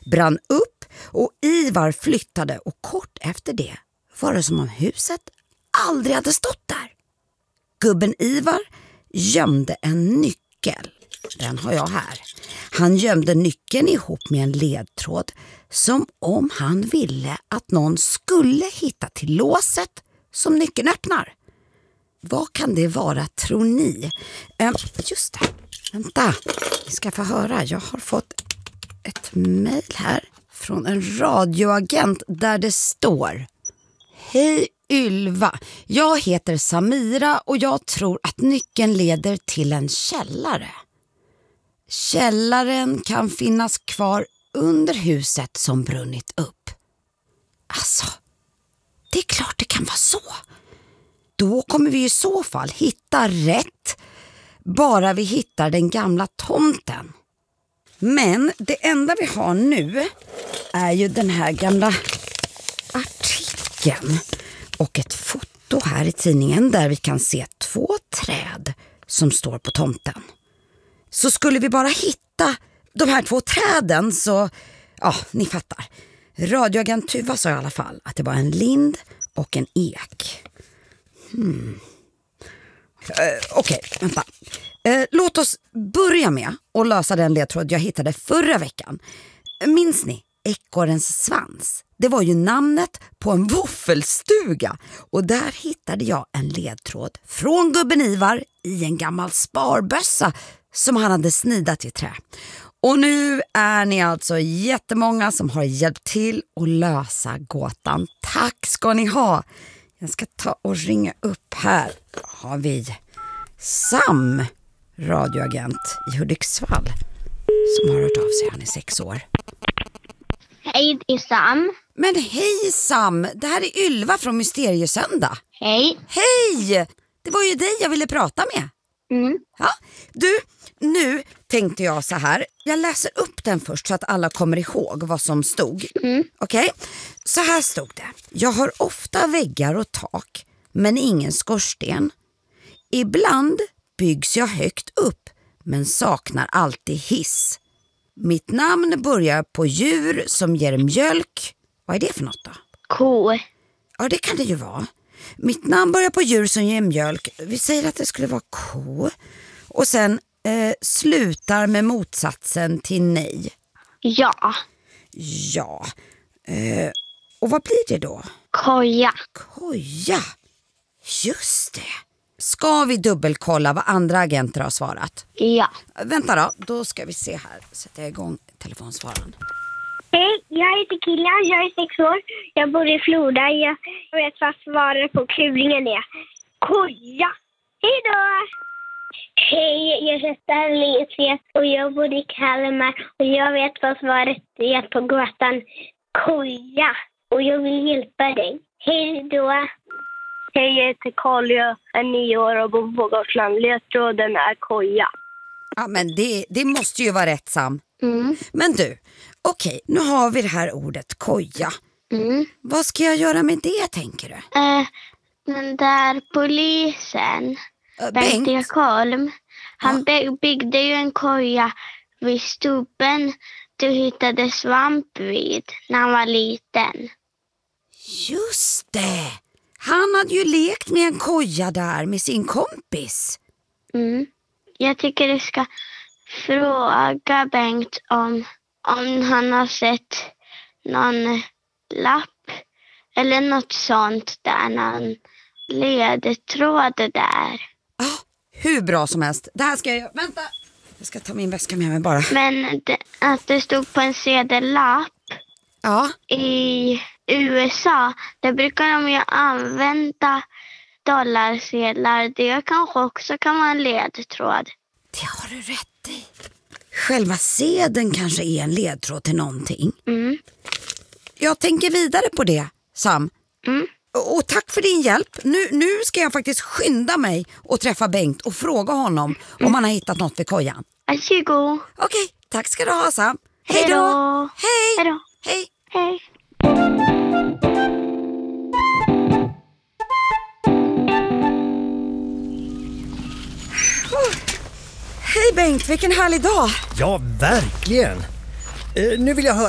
brann upp och Ivar flyttade och kort efter det var det som om huset aldrig hade stått där. Gubben Ivar gömde en nyckel. Den har jag här. Han gömde nyckeln ihop med en ledtråd som om han ville att någon skulle hitta till låset som nyckeln öppnar. Vad kan det vara, tror ni? Just det, vänta. Ni ska få höra. Jag har fått ett mejl här från en radioagent där det står: Hej Ylva, jag heter Samira och jag tror att nyckeln leder till en källare. Källaren kan finnas kvar under huset som brunnit upp. Alltså, det är klart det kan vara så. Då kommer vi i så fall hitta rätt, bara vi hittar den gamla tomten. Men det enda vi har nu är ju den här gamla artikeln och ett foto här i tidningen där vi kan se 2 träd som står på tomten. Så skulle vi bara hitta de här 2 träden så, ja, ni fattar. Radioagent Tuva sa i alla fall att det var en lind och en ek. Okej, vänta. Låt oss börja med att lösa den ledtråd jag hittade förra veckan. Minns ni? Ekorrens svans. Det var ju namnet på en våffelstuga. Och där hittade jag en ledtråd från gubben Ivar i en gammal sparbössa som han hade snidat i trä. Och nu är ni alltså jättemånga som har hjälpt till att lösa gåtan. Tack ska ni ha. Jag ska ta och ringa upp här. Har vi Sam, radioagent i Hudiksvall, som har hört av sig. Han är 6 år. Hej, det är Sam. Men hej Sam, det här är Ylva från Mysteriesöndag. Hej. Hej, det var ju dig jag ville prata med. Ja, du, nu tänkte jag så här. Jag läser upp den först så att alla kommer ihåg vad som stod. Okej? Så här stod det. Jag har ofta väggar och tak, men ingen skorsten. Ibland byggs jag högt upp, men saknar alltid hiss. Mitt namn börjar på djur som ger mjölk. Vad är det för något då? Ko. Ja, det kan det ju vara. Mitt namn börjar på djur som ger mjölk. Vi säger att det skulle vara ko. Och sen slutar med motsatsen till nej. Ja. Ja. Och vad blir det då? Koja. Koja. Just det. Ska vi dubbelkolla vad andra agenter har svarat? Ja. Vänta då ska vi se här. Sätter jag igång telefonsvararen. Hej, jag heter Kilian, jag är 6 år. Jag bor i Florida. Jag vet vad svaret på kulingen är. Koja. Hej då! Hej, jag heter Alicia och jag bor i Kalmar. Och jag vet vad svaret är på gåtan. Koja. Och jag vill hjälpa dig. Hej då! Hej, jag heter Karl, jag är 9 år och bor på Gotland. Ledtråden är koja. Ja, men det måste ju vara rätt, Sam. Men du, okej, nu har vi det här ordet koja. Vad ska jag göra med det, tänker du? Den där polisen, Bengt Ekholm, han byggde ju en koja vid stubben du hittade svamp vid när han var liten. Just det! Han hade ju lekt med en koja där med sin kompis. Jag tycker du ska fråga Bengt om han har sett någon lapp eller något sånt där, någon ledtråd där. Hur bra som helst. Det här ska jag... Vänta! Jag ska ta min väska med mig bara. Men att det stod på en sedellapp i USA, där brukar de ju använda dollarsedlar. Det kanske också kan vara en ledtråd. Det har du rätt i. Själva sedeln kanske är en ledtråd till någonting. Jag tänker vidare på det, Sam. Och tack för din hjälp. Nu ska jag faktiskt skynda mig och träffa Bengt och fråga honom om han har hittat något vid kojan. Varsågod. Okej, tack ska du ha, Sam. Hej då. Hej. Hej. Hej. Hej. Hej Bengt, vilken härlig dag. Ja, verkligen. Nu vill jag höra